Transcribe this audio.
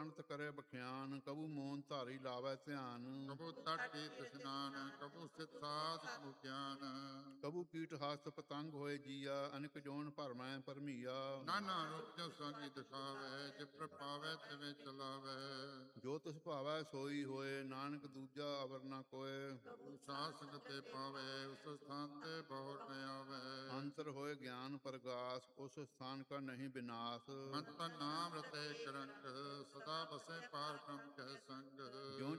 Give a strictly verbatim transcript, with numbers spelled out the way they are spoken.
ਪੰਡਤ ਕਰੇ ਬਖਿਆਨ, ਕਬੂ ਮੋਹਨ ਧਾਰੀ ਲਾਵੇ ਧਿਆਨ। ਕਬੂ ਤਟ ਤੀਰਥ ਇਸ਼ਨਾਨ, ਕਬੂ ਸਿਧ ਸਾਧ ਸਮੂਹ ਗਿਆਨ। ਕਬੂ ਕੀਟ ਹਸਤ ਪਤੰਗ ਹੋਏ ਜੀਆ, ਅਨਕ ਜੋਨ ਭਰਮੈ ਭਰਮੀਆ। ਨਾਨਾ ਰੂਪ ਜੋ ਸੰਗੀ ਦਿਖਾਵੇ, ਜਿ ਪ੍ਰਪਾਵੇ ਤਿਵੇਂ ਚਲਾਵੇ। ਜੋ ਤਿਸ ਭਾਵੈ ਸੋਈ ਹੋਏ, ਨਾਨਕ ਦੂਜਾ ਅਵਰ ਨ ਕੋਏ। ਕਬੂ ਸਾਧ ਸੰਗਤ ਤੇ ਪਾਵੇ, ਉਸ ਸਥਾਨ ਤੇ ਬਹੁਰ ਨ ਆਵੇ। ਅੰਤਰ ਹੋਏ ਗਿਆਨ ਪ੍ਰਗਾਸ, ਉਸ ਸਥਾਨ ਕਾ ਨਹੀਂ ਵਿਨਾਸ਼। ਮੰਤ ਨਾਮ ਰਤੇ ਕਰੰਗ, ਸਦਾ ਬਸੇ ਪਾਰ ਬ੍ਰਹਮ ਕੈ ਸੰਗ। ਜਿਉ